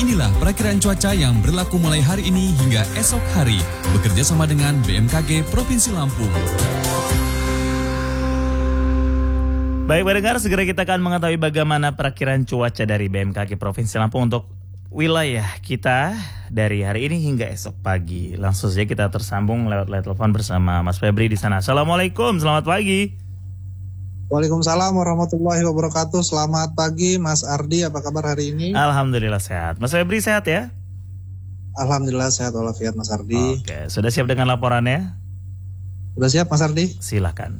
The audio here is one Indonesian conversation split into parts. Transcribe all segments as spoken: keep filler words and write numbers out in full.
Inilah perakiraan cuaca yang berlaku mulai hari ini hingga esok hari, bekerja sama dengan B M K G Provinsi Lampung. Baik pendengar, segera kita akan mengetahui bagaimana perakiraan cuaca dari B M K G Provinsi Lampung untuk wilayah kita dari hari ini hingga esok pagi. Langsung saja kita tersambung lewat line telepon bersama Mas Febri di sana. Assalamualaikum, selamat pagi. Waalaikumsalam warahmatullahi wabarakatuh. Selamat pagi Mas Ardi, apa kabar hari ini? Alhamdulillah sehat. Mas Febri sehat ya? Alhamdulillah sehat walafiat Mas Ardi. Oke, sudah siap dengan laporannya? Sudah siap Mas Ardi? Silakan.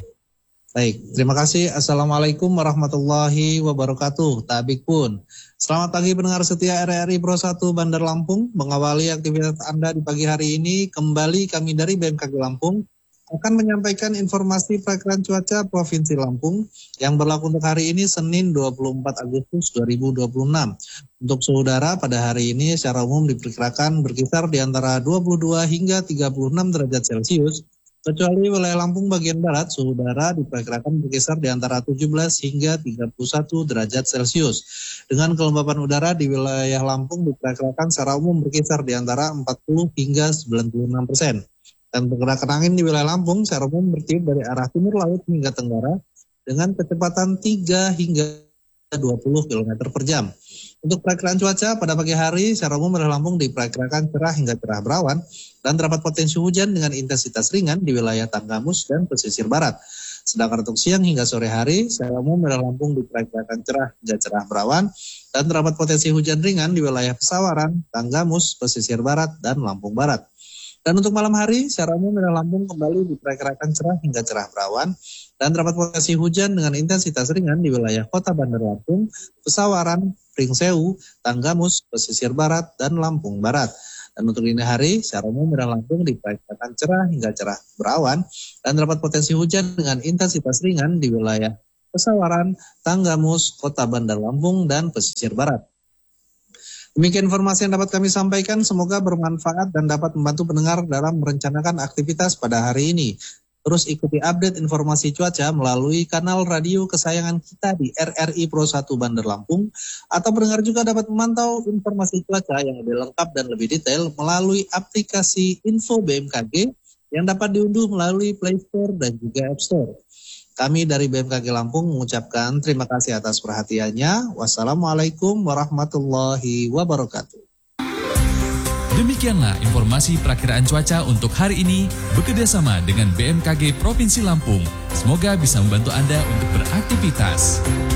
Baik, terima kasih. Assalamualaikum warahmatullahi wabarakatuh. Tabik pun. Selamat pagi pendengar setia R R I Pro satu Bandar Lampung. Mengawali aktivitas Anda di pagi hari ini, kembali kami dari B M K G Lampung akan menyampaikan informasi perakiraan cuaca Provinsi Lampung yang berlaku untuk hari ini Senin dua puluh empat Agustus dua ribu dua puluh enam. Untuk suhu udara pada hari ini secara umum diperkirakan berkisar di antara dua puluh dua hingga tiga puluh enam derajat Celcius. Kecuali wilayah Lampung bagian barat, suhu udara diperkirakan berkisar di antara tujuh belas hingga tiga puluh satu derajat Celcius. Dengan kelembapan udara di wilayah Lampung diperkirakan secara umum berkisar di antara empat puluh hingga sembilan puluh enam persen. Dan pergerakan angin di wilayah Lampung secara umum bertiup dari arah timur laut hingga tenggara dengan kecepatan tiga hingga dua puluh kilometer per jam. Untuk perakiraan cuaca pada pagi hari secara umum wilayah Lampung diperkirakan cerah hingga cerah berawan dan terdapat potensi hujan dengan intensitas ringan di wilayah Tanggamus dan pesisir barat. Sedangkan untuk siang hingga sore hari secara umum wilayah Lampung diperkirakan cerah hingga cerah berawan dan terdapat potensi hujan ringan di wilayah Pesawaran, Tanggamus, pesisir barat dan Lampung Barat. Dan untuk malam hari, secara umum wilayah Lampung kembali diperkirakan cerah hingga cerah berawan dan terdapat potensi hujan dengan intensitas ringan di wilayah Kota Bandar Lampung, Pesawaran, Pringsewu, Tanggamus, pesisir barat, dan Lampung Barat. Dan untuk dini hari, secara umum wilayah Lampung diperkirakan cerah hingga cerah berawan dan terdapat potensi hujan dengan intensitas ringan di wilayah Pesawaran, Tanggamus, Kota Bandar Lampung, dan pesisir barat. Demikian informasi yang dapat kami sampaikan, semoga bermanfaat dan dapat membantu pendengar dalam merencanakan aktivitas pada hari ini. Terus ikuti update informasi cuaca melalui kanal radio kesayangan kita di R R I Pro satu Bandar Lampung, atau pendengar juga dapat memantau informasi cuaca yang lebih lengkap dan lebih detail melalui aplikasi Info B M K G yang dapat diunduh melalui Play Store dan juga App Store. Kami dari B M K G Lampung mengucapkan terima kasih atas perhatiannya. Wassalamualaikum warahmatullahi wabarakatuh. Demikianlah informasi perakiraan cuaca untuk hari ini bekerjasama dengan B M K G Provinsi Lampung. Semoga bisa membantu Anda untuk beraktivitas.